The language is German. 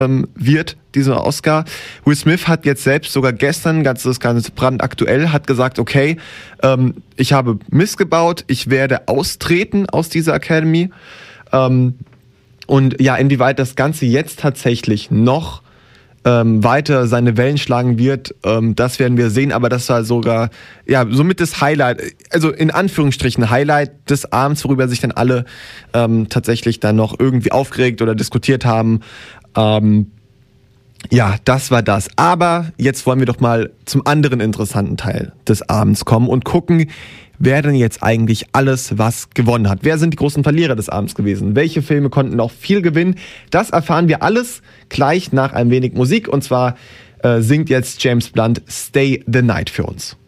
wird, dieser Oscar. Will Smith hat jetzt selbst sogar gestern, das Ganze brandaktuell, hat gesagt, okay, ich habe Mist gebaut, ich werde austreten aus dieser Academy. Und ja, inwieweit das Ganze jetzt tatsächlich noch weiter seine Wellen schlagen wird, das werden wir sehen, aber das war sogar, ja, somit das Highlight, also in Anführungsstrichen Highlight des Abends, worüber sich dann alle tatsächlich dann noch irgendwie aufgeregt oder diskutiert haben. Ja, das war das. Aber jetzt wollen wir doch mal zum anderen interessanten Teil des Abends kommen und gucken, wer denn jetzt eigentlich alles was gewonnen hat. Wer sind die großen Verlierer des Abends gewesen? Welche Filme konnten noch viel gewinnen? Das erfahren wir alles gleich nach ein wenig Musik. Und zwar singt jetzt James Blunt Stay the Night für uns.